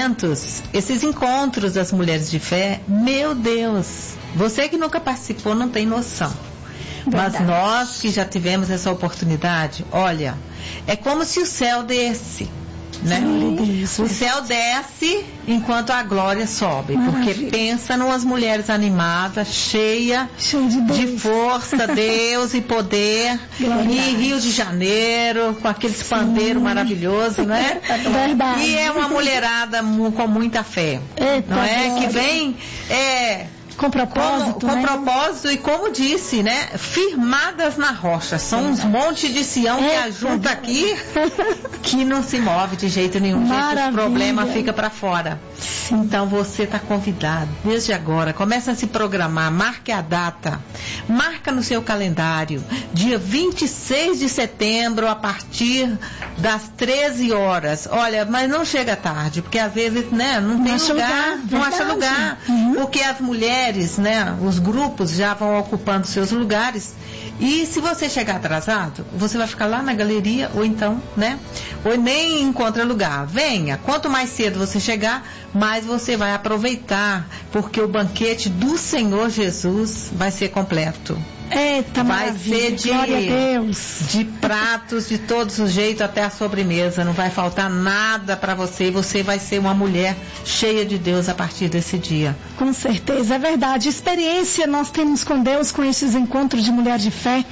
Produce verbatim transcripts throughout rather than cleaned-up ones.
eventos, esses encontros das mulheres de fé, meu Deus, você que nunca participou não tem noção. Verdade. Mas nós que já tivemos essa oportunidade, olha, é como se o céu desce, né? O céu desce enquanto a glória sobe. Maravilha. Porque pensa numas mulheres animadas, cheia, cheia de, de força, Deus e poder. Glória. E Rio de Janeiro, com aquele pandeiro maravilhoso, não é? Verdade. E é uma mulherada com muita fé. Eita, não é? Glória. Que vem é, com propósito, com, com né? propósito e como disse, né? Firmadas na rocha. São uns montes de Sião que ajunta aqui que não se move de jeito nenhum. Gente, o problema fica para fora. Sim. Então você está convidado desde agora. Começa a se programar, marque a data, marca no seu calendário, dia vinte e seis de setembro, a partir das treze horas. Olha, mas não chega tarde, porque às vezes, né, não, não tem lugar, lugar não acha lugar, uhum. Porque as mulheres, né, os grupos já vão ocupando seus lugares. E se você chegar atrasado, você vai ficar lá na galeria, ou então, né? Ou nem encontra lugar. Venha, quanto mais cedo você chegar, mais você vai aproveitar, porque o banquete do Senhor Jesus vai ser completo. Eita, vai ser de, glória a Deus. De pratos de todos os jeitos até a sobremesa. Não vai faltar nada para você. E você vai ser uma mulher cheia de Deus a partir desse dia. Com certeza, é verdade. Experiência nós temos com Deus com esses encontros de mulher de fé.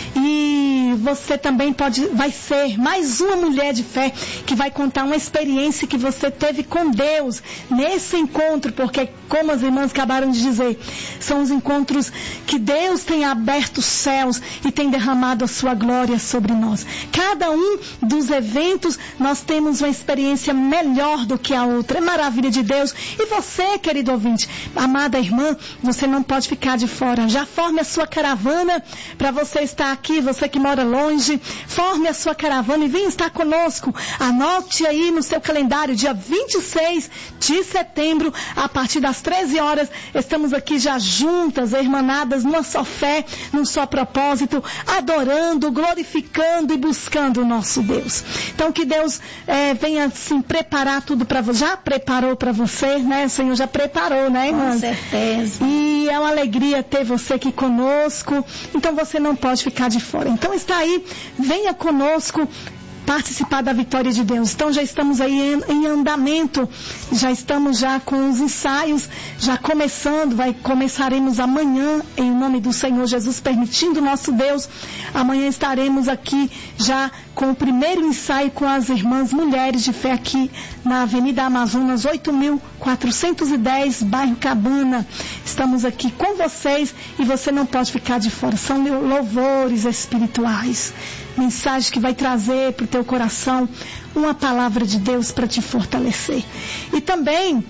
E você também pode, vai ser mais uma mulher de fé que vai contar uma experiência que você teve com Deus nesse encontro. Porque, como as irmãs acabaram de dizer, são os encontros que Deus tem aberto os céus e tem derramado a sua glória sobre nós. Cada um dos eventos nós temos uma experiência melhor do que a outra. É maravilha de Deus. E você, querido ouvinte, amada irmã, você não pode ficar de fora. Já forme a sua caravana para você estar aqui, você que mora longe, forme a sua caravana e venha estar conosco. Anote aí no seu calendário, dia vinte e seis de setembro, a partir das treze horas, estamos aqui já juntas, irmanadas, numa só fé, num só propósito, adorando, glorificando e buscando o nosso Deus. Então que Deus é, venha assim preparar tudo para você. Já preparou para você, né? O Senhor já preparou, né, irmã? Com certeza. E é uma alegria ter você aqui conosco. Então você não pode ficar de fora. Então está aí, venha conosco participar da vitória de Deus. Então já estamos aí em, em andamento, já estamos já com os ensaios, já começando, vai, começaremos amanhã, em nome do Senhor Jesus, permitindo nosso Deus. Amanhã estaremos aqui já com o primeiro ensaio com as irmãs mulheres de fé aqui na Avenida Amazonas, oito mil quatrocentos e dez, bairro Cabana. Estamos aqui com vocês e você não pode ficar de fora. São louvores espirituais, mensagem que vai trazer para o teu coração uma palavra de Deus para te fortalecer. E também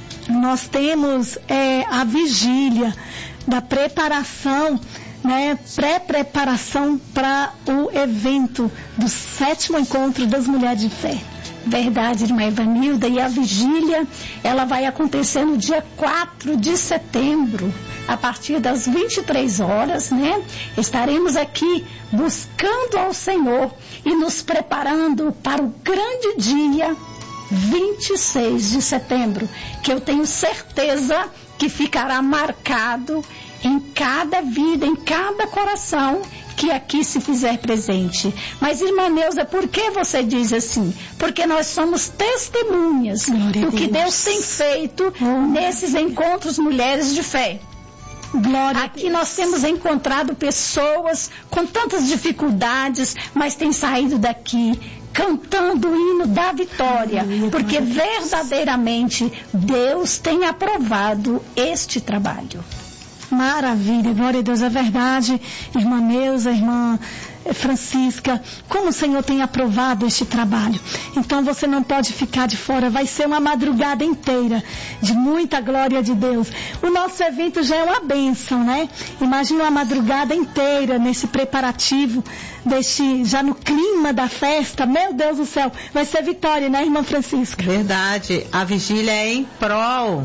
nós temos é, a vigília da preparação, né, pré-preparação para o evento do sétimo encontro das mulheres de fé. Verdade, irmã Evanilda, e a vigília, ela vai acontecer no dia quatro de setembro, a partir das vinte e três horas, né? Estaremos aqui buscando ao Senhor e nos preparando para o grande dia vinte e seis de setembro, que eu tenho certeza que ficará marcado em cada vida, em cada coração que aqui se fizer presente. Mas, irmã Neuza, por que você diz assim? Porque nós somos testemunhas Glória do que Deus tem feito oh. nesses encontros mulheres de fé. Glória aqui nós temos encontrado pessoas com tantas dificuldades, mas têm saído daqui cantando o hino da vitória, Aleluia, porque verdadeiramente Deus tem aprovado este trabalho. Maravilha, glória a Deus, é verdade, irmã Neuza, irmã Francisca, como o Senhor tem aprovado este trabalho. Então você não pode ficar de fora, vai ser uma madrugada inteira de muita glória de Deus. O nosso evento já é uma bênção, né? Imagina uma madrugada inteira nesse preparativo, deste, já no clima da festa. Meu Deus do céu, vai ser vitória, né, irmã Francisca? Verdade, a vigília é em prol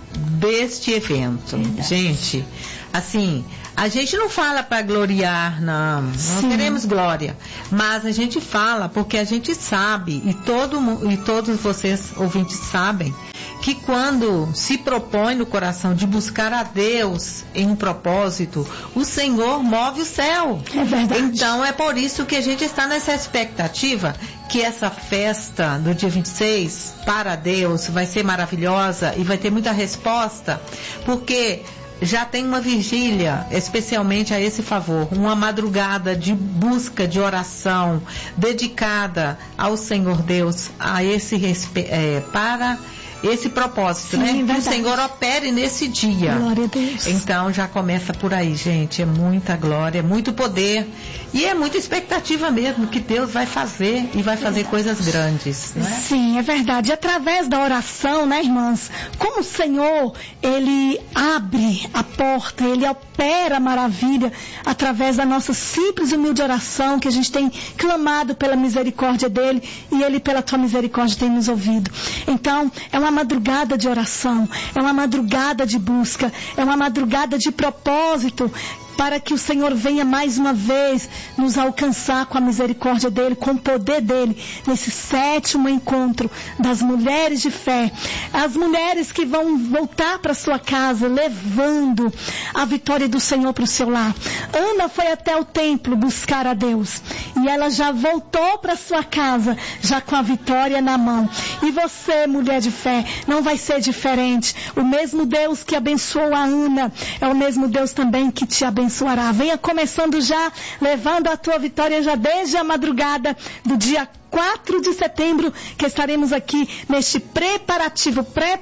deste evento. Verdade. Gente, assim, a gente não fala para gloriar, não, não Sim. queremos glória, mas a gente fala porque a gente sabe, e, todo, e todos vocês ouvintes sabem, que quando se propõe no coração de buscar a Deus em um propósito, o Senhor move o céu. É verdade. Então é por isso que a gente está nessa expectativa que essa festa do dia vinte e seis para Deus vai ser maravilhosa e vai ter muita resposta, porque já tem uma vigília especialmente a esse favor, uma madrugada de busca, de oração, dedicada ao Senhor Deus, a esse respe- é, para esse propósito, Sim, né? verdade. Que o Senhor opere nesse dia. Glória a Deus. Então já começa por aí, gente. É muita glória, é muito poder e é muita expectativa mesmo que Deus vai fazer e vai fazer coisas grandes, não é? Sim, é verdade. Através da oração, né, irmãs? Como o Senhor, Ele abre a porta, Ele opera a maravilha através da nossa simples e humilde oração, que a gente tem clamado pela misericórdia dEle e Ele, pela tua misericórdia, tem nos ouvido. Então, é uma madrugada de oração, é uma madrugada de busca, é uma madrugada de propósito, para que o Senhor venha mais uma vez nos alcançar com a misericórdia dEle, com o poder dEle, nesse sétimo encontro das mulheres de fé. As mulheres que vão voltar para sua casa, levando a vitória do Senhor para o seu lar. Ana foi até o templo buscar a Deus, e ela já voltou para sua casa, já com a vitória na mão. E você, mulher de fé, não vai ser diferente. O mesmo Deus que abençoou a Ana, é o mesmo Deus também que te abençoará. Venha começando já, levando a tua vitória já desde a madrugada do dia quatro de setembro, que estaremos aqui neste preparativo,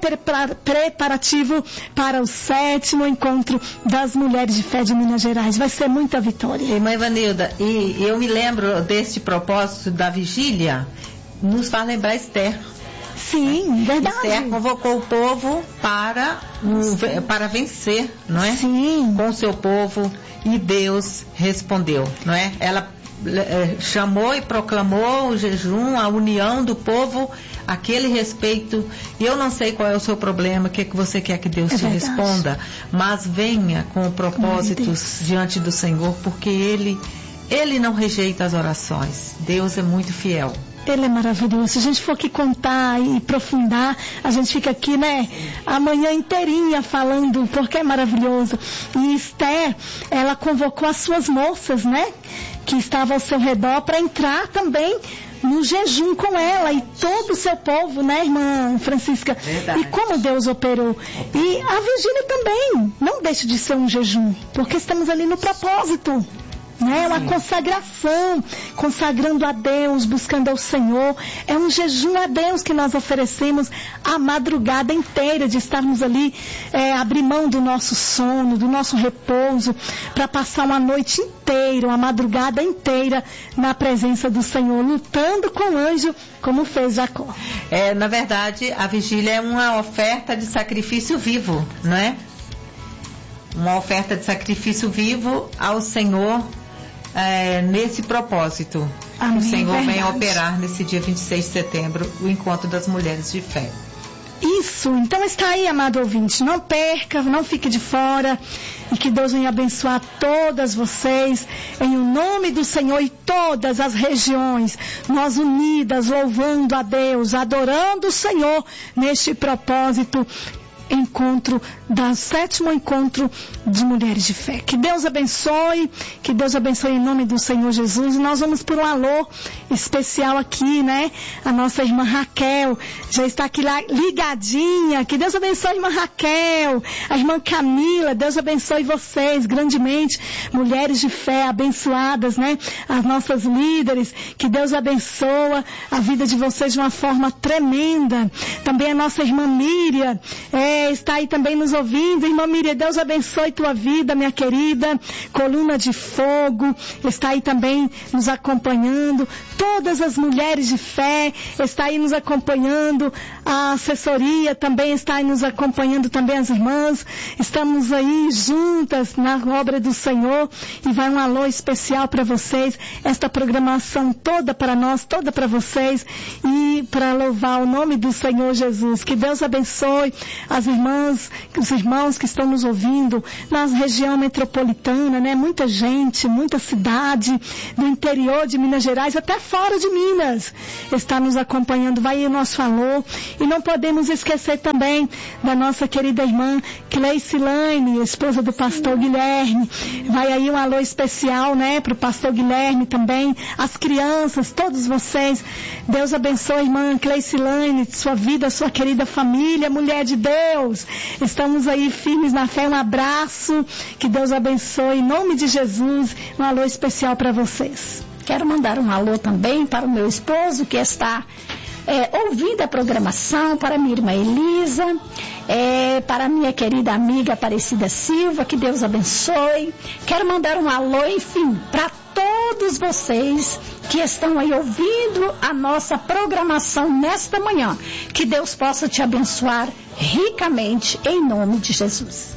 pré-preparativo para o sétimo encontro das mulheres de fé de Minas Gerais. Vai ser muita vitória. Irmã Ivanilda, e eu me lembro deste propósito da vigília, nos faz lembrar Esther. Sim, verdade. Esther convocou o povo para, para vencer, não é? Sim. Com o seu povo, e Deus respondeu, não é? Ela é, chamou e proclamou o jejum, a união do povo, aquele respeito. E eu não sei qual é o seu problema, o que, é que você quer que Deus é te verdade. responda, mas venha com propósitos diante do Senhor, porque Ele, Ele não rejeita as orações. Deus é muito fiel. Ele é maravilhoso. Se a gente for aqui contar e aprofundar, a gente fica aqui, né, a manhã inteirinha falando, porque é maravilhoso. E Esther, ela convocou as suas moças, né, que estavam ao seu redor, para entrar também no jejum com ela e todo o seu povo, né, irmã Francisca? Verdade. E como Deus operou. E a vigília também não deixa de ser um jejum, porque estamos ali no propósito. É uma consagração, consagrando a Deus, buscando ao Senhor. É um jejum a Deus que nós oferecemos a madrugada inteira, de estarmos ali, é, abrir mão do nosso sono, do nosso repouso, para passar uma noite inteira, uma madrugada inteira na presença do Senhor, lutando com o anjo, como fez Jacó. É, na verdade, a vigília é uma oferta de sacrifício vivo, não é? Uma oferta de sacrifício vivo ao Senhor. É, nesse propósito, Amém, o Senhor verdade. vem operar nesse dia vinte e seis de setembro, o encontro das mulheres de fé. Isso, então está aí, amado ouvinte, não perca, não fique de fora, e que Deus venha abençoar todas vocês, em o nome do Senhor, e todas as regiões, nós unidas, louvando a Deus, adorando o Senhor, neste propósito, encontro, da sétimo encontro de mulheres de fé. Que Deus abençoe, que Deus abençoe em nome do Senhor Jesus. E nós vamos por um alô especial aqui, né? A nossa irmã Raquel já está aqui lá ligadinha. Que Deus abençoe a irmã Raquel, a irmã Camila. Deus abençoe vocês grandemente, mulheres de fé abençoadas, né? As nossas líderes. Que Deus abençoa a vida de vocês de uma forma tremenda. Também a nossa irmã Miriam, é, está aí também nos ouvindo. Irmã Miriam, Deus abençoe tua vida, minha querida. Coluna de Fogo está aí também nos acompanhando. Todas as mulheres de fé está aí nos acompanhando. A assessoria também está aí nos acompanhando, também as irmãs. Estamos aí juntas na obra do Senhor, e vai um alô especial para vocês. Esta programação toda para nós, toda para vocês, e para louvar o nome do Senhor Jesus. Que Deus abençoe as irmãs, os irmãos que estão nos ouvindo na região metropolitana, né? Muita gente, muita cidade do interior de Minas Gerais, até fora de Minas, está nos acompanhando. Vai aí o nosso alô. E não podemos esquecer também da nossa querida irmã Cleicilane, esposa do pastor Guilherme. Vai aí um alô especial, né, para o pastor Guilherme também, as crianças, todos vocês. Deus abençoe, irmã Cleicilane, sua vida, sua querida família, mulher de Deus. Estamos aí firmes na fé. Um abraço, que Deus abençoe, em nome de Jesus. Um alô especial para vocês. Quero mandar um alô também para o meu esposo, que está é, ouvindo a programação, para minha irmã Elisa, é, para minha querida amiga Aparecida Silva, que Deus abençoe. Quero mandar um alô, enfim, para todos vocês que estão aí ouvindo a nossa programação nesta manhã. Que Deus possa te abençoar ricamente, em nome de Jesus.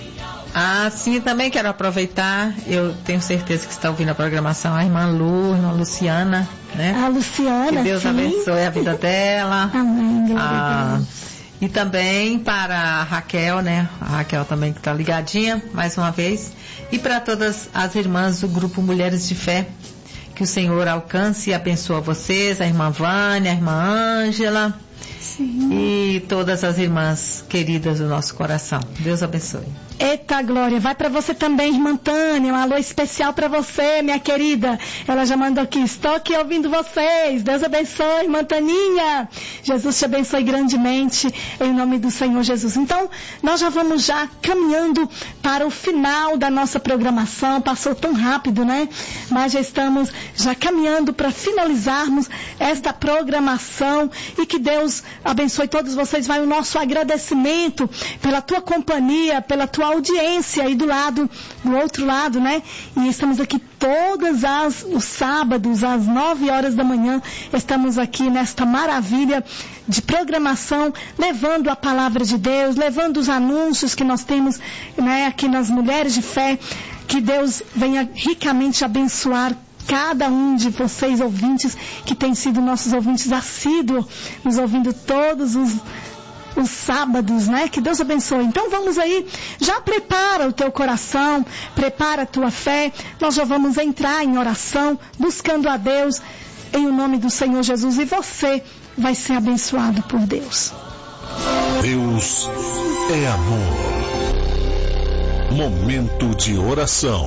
Ah, sim, também quero aproveitar, eu tenho certeza que está ouvindo a programação, a irmã Lu, a irmã Luciana, né? A Luciana, que Deus sim. abençoe a vida dela. Amém, glória ah, a Deus. E também para a Raquel, né? A Raquel também que está ligadinha, mais uma vez. E para todas as irmãs do grupo Mulheres de Fé, que o Senhor alcance e abençoe vocês, a irmã Vânia, a irmã Ângela. Sim. E todas as irmãs queridas do nosso coração. Deus abençoe. Eita, Glória, vai para você também, irmã Tânia, um alô especial para você, minha querida. Ela já mandou aqui, estou aqui ouvindo vocês. Deus abençoe, irmã Taninha. Jesus te abençoe grandemente, em nome do Senhor Jesus. Então, nós já vamos já caminhando para o final da nossa programação. Passou tão rápido, né? Mas já estamos já caminhando para finalizarmos esta programação, e que Deus abençoe todos vocês. Vai o nosso agradecimento pela tua companhia, pela tua audiência aí do lado, do outro lado, né? E estamos aqui todas as, os sábados, às nove horas da manhã, estamos aqui nesta maravilha de programação, levando a palavra de Deus, levando os anúncios que nós temos, né, aqui nas Mulheres de Fé. Que Deus venha ricamente abençoar cada um de vocês ouvintes, que têm sido nossos ouvintes assíduos, nos ouvindo todos os os sábados, né? Que Deus abençoe. Então vamos aí, já prepara o teu coração, prepara a tua fé. Nós já vamos entrar em oração, buscando a Deus em o nome do Senhor Jesus, e você vai ser abençoado por Deus. Deus é amor. Momento de oração.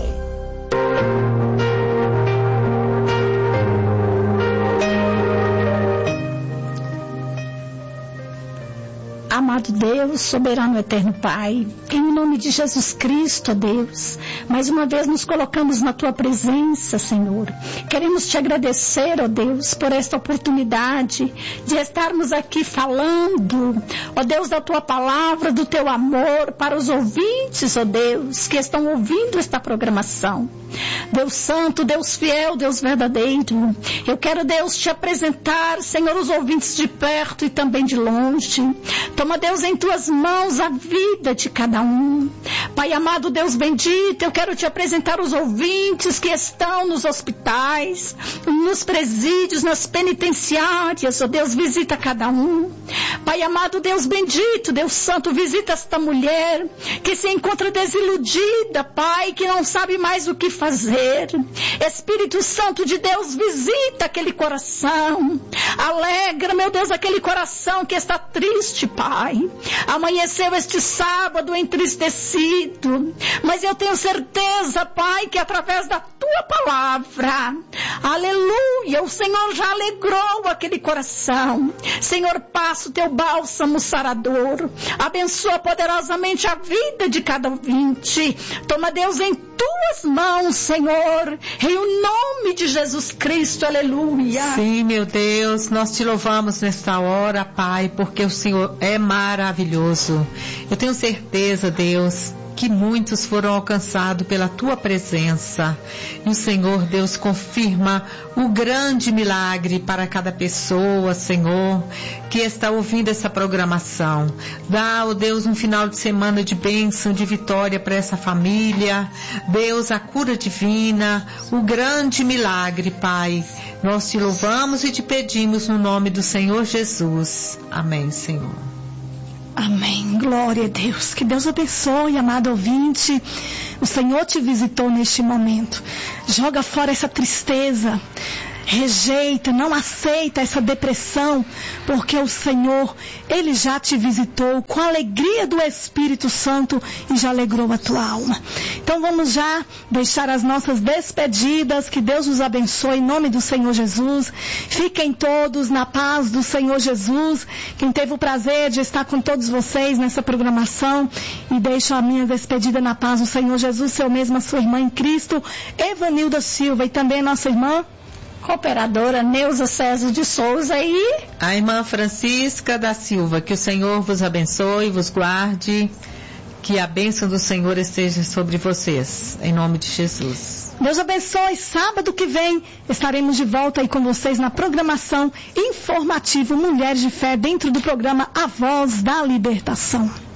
Amado Deus, soberano eterno Pai, em nome de Jesus Cristo, ó Deus, mais uma vez nos colocamos na Tua presença, Senhor. Queremos Te agradecer, ó Deus, por esta oportunidade de estarmos aqui falando, ó Deus, da Tua palavra, do Teu amor para os ouvintes, ó Deus, que estão ouvindo esta programação. Deus Santo, Deus fiel, Deus verdadeiro, eu quero, Deus, Te apresentar, Senhor, os ouvintes de perto e também de longe. Toma, Deus, em Tuas mãos a vida de cada um. Pai amado, Deus bendito, eu quero Te apresentar os ouvintes que estão nos hospitais, nos presídios, nas penitenciárias. Ó Deus, visita cada um. Pai amado, Deus bendito, Deus santo, visita esta mulher que se encontra desiludida, Pai, que não sabe mais o que fazer. Espírito Santo de Deus, visita aquele coração. Alegra, meu Deus, aquele coração que está triste, Pai. Amanheceu este sábado entristecido, mas eu tenho certeza, Pai, que através da Tua palavra, aleluia, o Senhor já alegrou aquele coração. Senhor, passa o Teu bálsamo sarador, abençoa poderosamente a vida de cada ouvinte. Toma, Deus, em Tuas mãos, Senhor, em o nome de Jesus Cristo, aleluia. Sim, meu Deus, nós Te louvamos nesta hora, Pai, porque o Senhor é maravilhoso. Eu tenho certeza, Deus, que muitos foram alcançados pela Tua presença. E o Senhor, Deus, confirma o grande milagre para cada pessoa, Senhor, que está ouvindo essa programação. Dá, ó Deus, um final de semana de bênção, de vitória para essa família. Deus, a cura divina, o grande milagre, Pai. Nós Te louvamos e Te pedimos no nome do Senhor Jesus. Amém, Senhor. Amém. Glória a Deus. Que Deus abençoe, amado ouvinte. O Senhor te visitou neste momento. Joga fora essa tristeza. Rejeita, não aceita essa depressão, porque o Senhor, Ele já te visitou com a alegria do Espírito Santo e já alegrou a tua alma. Então vamos já deixar as nossas despedidas, que Deus os abençoe em nome do Senhor Jesus. Fiquem todos na paz do Senhor Jesus. Quem teve o prazer de estar com todos vocês nessa programação, e deixo a minha despedida na paz do Senhor Jesus, seu mesmo, a sua irmã em Cristo, Evanilda Silva, e também nossa irmã cooperadora Neuza César de Souza e a irmã Francisca da Silva. Que o Senhor vos abençoe, vos guarde, que a bênção do Senhor esteja sobre vocês, em nome de Jesus. Deus abençoe. Sábado que vem estaremos de volta aí com vocês na programação informativa Mulheres de Fé, dentro do programa A Voz da Libertação.